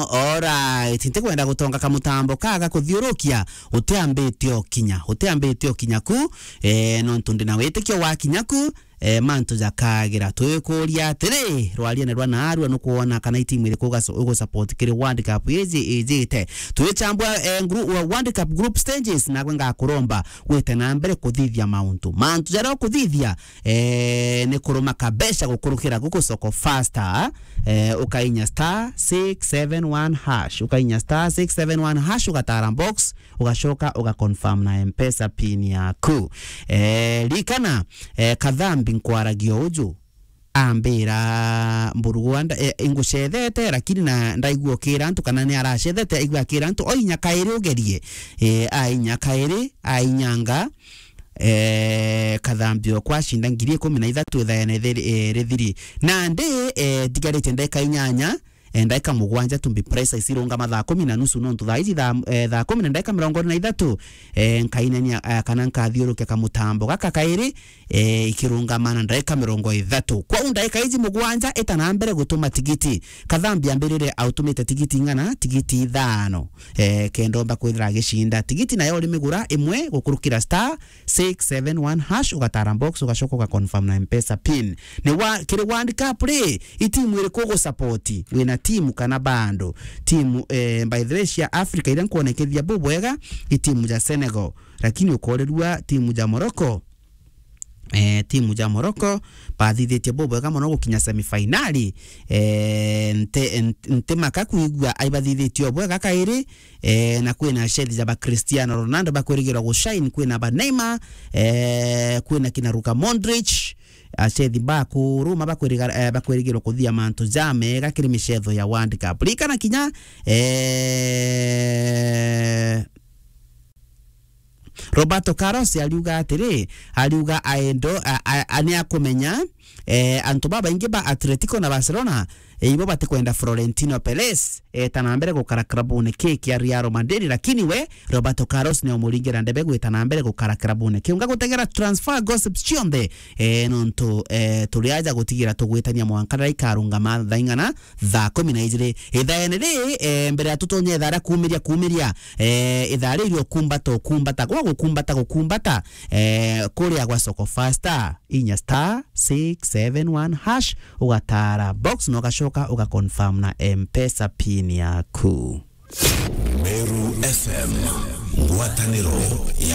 alright, ntikwenda gutonga kamutambo kaga kuthiurukia utiambite okinya ku no ntundi na witikio wa kinyaku mantu jakagira twikuria atiri rwaria ne rwana arwa no kuona kana itimu ile kuga support kiri World Cup ejite twechambwa World Cup group stages na gwenga kuromba wete na mbere kuthithia mantu jara kuthithia ne kuruma kabesha gukurukira guko soko faster ukainya *671# ukainya *671# ugatara box ugashoka ugaconfirm na M-Pesa pin yaku likana kadhambi nkwaragia uju ambira mburugwanda ingushethete lakini na ndaiguo kira antu kana ni arashethete igwa kira antu oinya kairi ugerie ainya kairi ainyanga kadhambio kwa shinda ngiri 13 thayane rethiri na ndi digarite ndeka inyanya ndaika mugwanja tumbi pressa isirunga mathaa 10:30 no ntutha ici thaa 10 na ndaika 23 nkainania kana nkathiuruke kamutambo gaka kairi ikirunga mana ndaika 30 kwa ndaika ici mugwanja etana mbere gutuma tigiti kadhambi ambirire automate tigiti ngana tigiti 5 kendo mba kwithira gishinda tigiti nayo limigura imwe gukurukira *671# ugatara box ugashoka ugaconfirm na M-Pesa pin ni kiri World Cup re itimu iri kugo support wina timu kana bando timu by the way ya Africa ira kuonekethia bubwega itimu ja Senegal lakini ukorerua timu ja Morocco timu ja Morocco bathithite bubwega muno gukinya semifinali nte makakuigwa aibathithitio bwega kairi na kwina shedi ja ba Cristiano Ronaldo bakwirigirwa gushine kwina ba Neymar kwina kina Luka Modric achethi baku ruma bakwirigirwa kuthia mantu jame gakiri michetho ya World Cup likana kinya Roberto Carlos aliuga atiri aliuga aendo ania kumenya antu baba ingi ba Atletico na Barcelona ibo batikwenda Florentino Perez tanambere gukara krabune keki ya Real Madrid lakini we Roberto Carlos ne umuringira ndebe gwitanambere gukara krabune kiunga gutegera transfer gossips chionde nonto tuliaja gutigira tugwitania mwankara ikarunga mathaingana thaa 12 ithaenere mbere ya tutonye thara kumiria ithari rio kumbata kwa gukumbata kuria gwa soko faster inya *671# ugatara box no gashoka ugaconfirm na M-Pesa pin yaku. Meru FM, Wataniro.